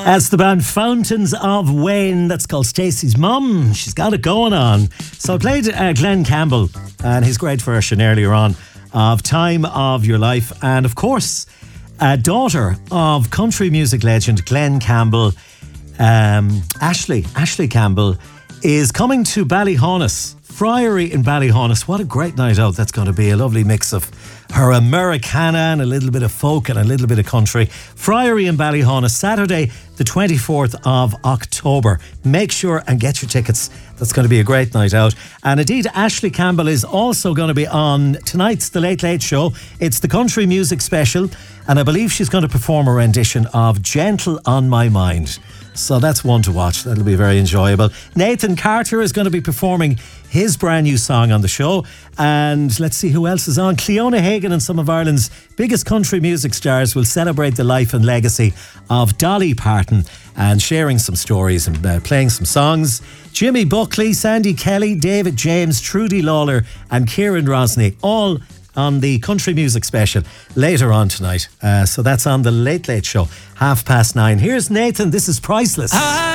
That's the band Fountains of Wayne. That's called Stacey's Mum. She's got it going on. So I played Glenn Campbell and his great version earlier on of Time of Your Life. And of course, a daughter of country music legend Glenn Campbell, Ashley Campbell, is coming to Ballyhaunis, Friary in Ballyhaunis. What a great night out that's going to be. A lovely mix of her Americana and a little bit of folk and a little bit of country. Friary in Ballyhaunis, Saturday the 24th of October. Make sure and get your tickets. That's going to be a great night out. And indeed, Ashley Campbell is also going to be on tonight's The Late Late Show. It's the country music special, and I believe she's going to perform a rendition of Gentle on My Mind. So that's one to watch. That'll be very enjoyable. Nathan Carter is going to be performing his brand new song on the show. And let's see who else is on. Cleona Hagan and some of Ireland's biggest country music stars will celebrate the life and legacy of Dolly Parton and sharing some stories and playing some songs. Jimmy Buckley, Sandy Kelly, David James, Trudy Lawler and Kieran Rosny, all on the country music special later on tonight. So that's on The Late Late Show, 9:30. Here's Nathan. This is Priceless.